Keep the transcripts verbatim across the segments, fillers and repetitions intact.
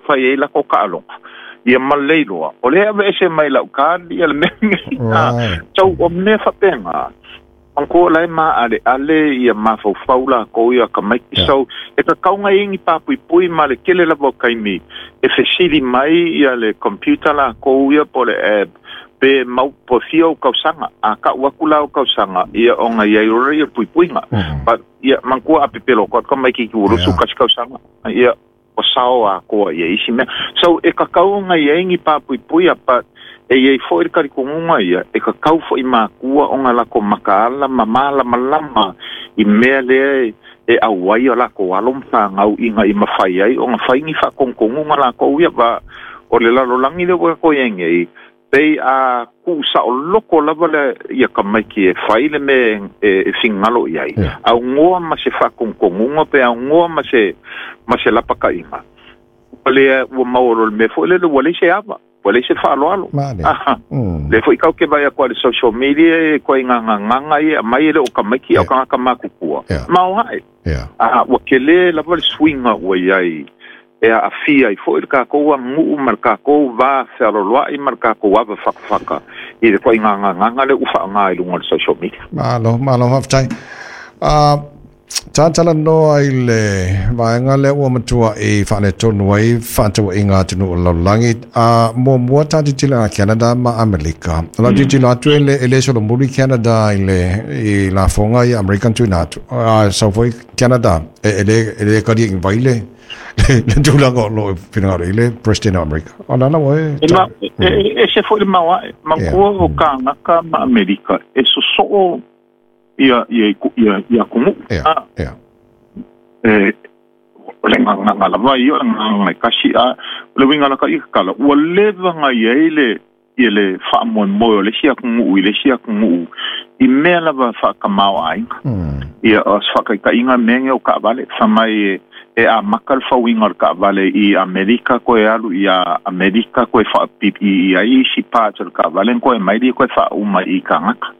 fai la ko ka lo ia malei lo o le ave se mai la ka ia le me so o me fa penga Angko lai ma ale ale ia ma fo faula ko ia ka mai so e ka kaunga ingi pa pui pui ma le kele la bo kai mi e fe sili mai ia le computer la ko ia po le app pe mau po fio ka sanga a ka wakula ka sanga ia onga ia ro pui pui nga pa ia manko a pepelo ko ka mai ki ku su ka ka sanga ia o sao a ko ia isi me so e ka kaunga ia ingi pa pui pui pa e ei foi ka ri kunga ia e ka kau foi ma kua onga la ko makala mamala malama i mele e awai la ko alom fa ngau inga i mafai ai onga fai ni fa kon kunga la ko ia ba o le la lo langi le ko yenge pe a ku sa o loko la vale ia ka mai ki e fai le me e singalo ia a ngoa ma se fa kon kunga pe a ngoa ma se ma se la paka inga le o mauro me foi le lo le se ava Wale se fa alo alo. Le foi kau ke vai a kwa social media ko inga nganga ia mai le o ka maki o ka ka makukua. Ma o hai. Ah wa kele la vale swinga o ia e a fia i foi ka ko ngu marka ko va fer lo i marka ko va fa fa i le ko inga nganga le u fa nga i lunga social media. Malo malo haftai. Ah Ta tala no ai le vaenga le ua matua e whane tonu ai whantua inga tunu o laulangi a mo mua tati tila a Canada ma Amerika. La di tila atu e le ele solo muri Canada i le i la fonga i American tu natu. A sa foi Canada e ele ele kari inga vai le le tūlanga o lo pinangaro i le President of America. O nana wai. E se foi le maua mangkua o ka ngaka ma Amerika e so so ia ia ia ia kumu ah yeah eh lenga nga la vai yo nga kasi a le winga na ka ikala o le nga ile ile fa mo mo le sia kumu ile sia kumu i mela va fa kamau ai ia os fa ka inga menge o ka vale fa mai e a makal fa winga ka vale i Amerika ko e alu ia Amerika ko fa pipi ai si pa ka vale ko e mai di ko fa uma i ka ngaka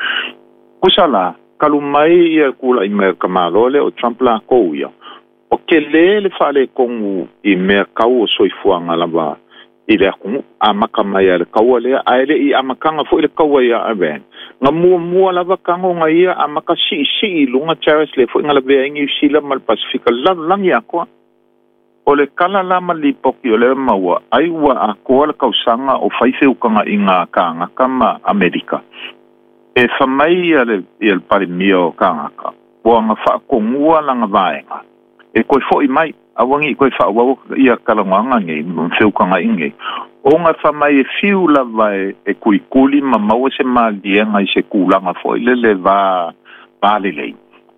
Kusala, kalu mai ia kula i mea kamalole o Trump la kou ia. O ke le le whale kongu i mea kau o soifuanga lava i le akungu a maka mai a le kaua lea, a ele i amakanga fo i le kaua ia a ven. Nga mua mua lava kango nga ia a maka si si i lunga charis le fo i nga la vea ingi usila mal Pasifika la langi a koa. O le kala lama li poki o le maua, ai ua a koa le kausanga o whaife ukanga i ngā kāngaka ma Amerika. E whamai ia le il pari mio kāngaka. Boa ngā whaakongua langa vaenga. E koe fo i mai, awangi koe whaawau ia kalanganga nge, mwhewkanga inge. O ngā whamai e fiu lava e, e kui kuli ma maua se maalienga i se kūlanga fo i lele vā vālelei.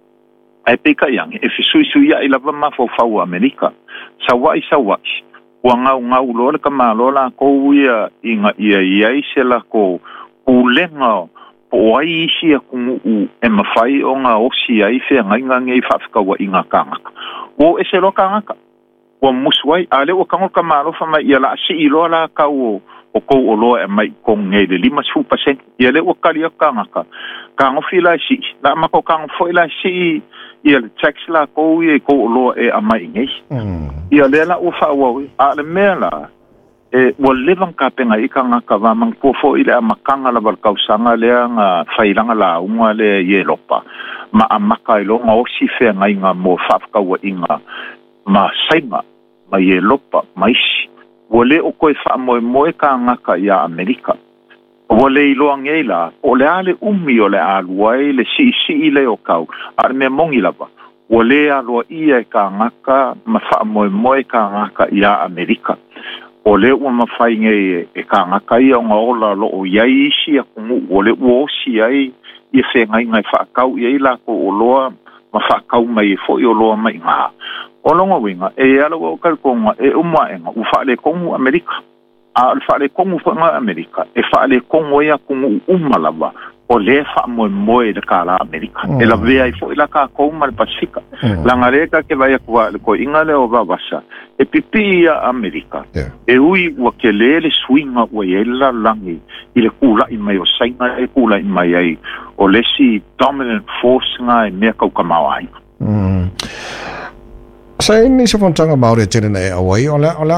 E peka iange, e fisui sui ia i lava mafo whau Amerika. Sawai sawai. Ua ngau ngau lole ka mālola kou ia inga ia iai se la ko kūlenga o ai isi a kungu u e mawhai o ngā osi ai whea ngai ngā ngei whawhikaua i ngā kāngaka. O e se lo kāngaka. O musuai, a le o kangol ka mārofa mai i ala si i loa la kau o, o kou o loa e mai kong ngei le lima su pasent. I ale o kari a kāngaka. Kāngofi la si, la mako kāngofoi la si i ale tax la kou i e kou o loa e a mai ngei. I ale la o whaawawi. A le mea la, e wa levan ka penga i ka ngaka wa mang po fo ile a makanga la barkau sanga le nga failanga la unga le yelopa ma a maka ilo nga o si fe ngai nga mo fafka wa inga ma saima ma yelopa ma isi wale o koe fa moe moe ka ngaka ia Amerika wale ilo angela o le ale umi o le aluai le si si ile o kau ar me mongi lava wale alua ia ka ngaka ma fa moe moe ka ngaka ia Amerika o le ua mawhai nge e ka ngaka ia o ngā ola lo o iai isi a kungu o le ua osi ai i e whengai ngai whaakau iai la ko o loa ma whaakau mai e fo i o loa mai ngā. O longa winga e ala o karikonga e umwa enga u whaale kongu Amerika. A le whaale kongu whanga Amerika e whaale kongu ia kungu umalawa o le wha moe moe le ka la Amerika. E la vea i fo i la ka kou ma le Pasifika. Langa reka ke vai akua le ko inga le o vavasa. E pipi ia Amerika. E ui ua ke le le swinga ua i la langi i le kula i mai o sainga e kula i mai ai o le si dominant force nga e mea kau kamau ai. Sa ini se fontanga maure tene e awai o le